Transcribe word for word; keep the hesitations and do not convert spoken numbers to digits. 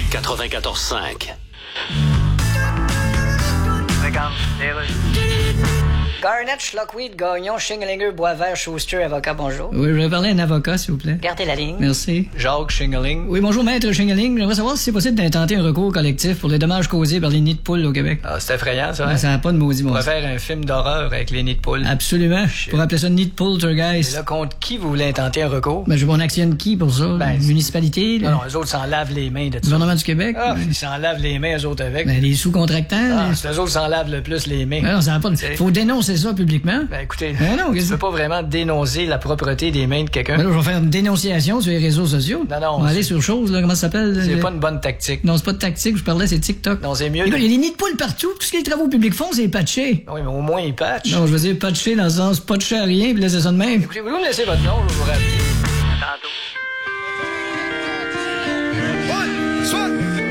quatre-vingt-quatorze cinq. Regarde, les rues. Garnett, Schlockweed, Gagnon, Schingelinger, Boisvert, Schuster, avocat, bonjour. Oui, je vais parler à un avocat, s'il vous plaît. Gardez la ligne. Merci. Jacques Schingeling. Oui, bonjour, maître Schingeling. J'aimerais savoir si c'est possible d'intenter un recours collectif pour les dommages causés par les nids de poules au Québec. Ah, c'est effrayant, ça, hein? Ça n'a pas de maudit On bon va sens. faire un film d'horreur avec les nids de poules. Absolument. Shit. Pour appeler ça nid de poule, Et guys. là, contre qui vous voulez intenter un recours? Ben, je vais en actionne qui pour ça? Ben, la c'est- municipalité? Non, le non, eux autres s'en lavent les mains de ça. gouvernement du Québec? Ah, Ben, ils s'en lavent les mains, eux autres, avec. ben, les sous-contractants? Ah, les- c'est eux autres s'en lavent le plus les mains. Ben non, ça n'a pas de... C'est- Faut dénoncer ça publiquement. Ben, écoutez, Ben non, tu qu'est-ce peux que- pas vraiment dénoncer la propreté des mains de quelqu'un. Ben là, je vais faire une dénonciation sur les réseaux sociaux. Non, non, On va aller c'est- sur chose, là, comment ça s'appelle? C'est le- pas une bonne tactique. Non, c'est pas de tactique, je parlais, c'est TikTok. Non, c'est mieux Écoute, de- il y a des nids de poules partout. Tout ce que les travaux publics font, c'est patcher. Oui, mais au moins, ils patchent. Non, je veux dire patcher dans le sens patcher à rien puis laisser ça de même. Écoutez, vous me laissez votre nom, je vais vous rappeler.